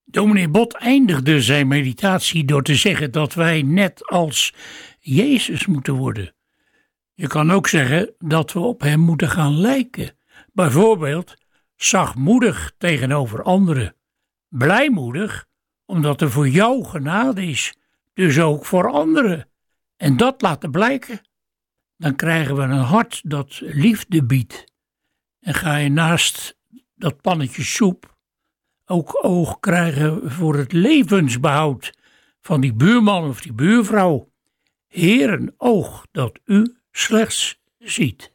Dominee Bot eindigde zijn meditatie door te zeggen dat wij net als Jezus moeten worden. Je kan ook zeggen dat we op hem moeten gaan lijken. Bijvoorbeeld zachtmoedig tegenover anderen. Blijmoedig, omdat er voor jou genade is, dus ook voor anderen. En dat laten blijken. Dan krijgen we een hart dat liefde biedt. En ga je naast dat pannetje soep ook oog krijgen voor het levensbehoud van die buurman of die buurvrouw. Heer, een oog dat u slechts ziet.